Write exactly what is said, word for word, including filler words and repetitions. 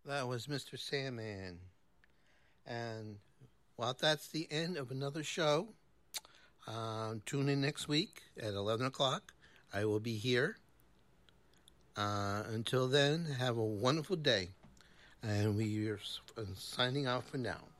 That was Mister Sandman. And while that's the end of another show, um, tune in next week at eleven o'clock. I will be here. Uh, until then, have a wonderful day. And we are signing off for now.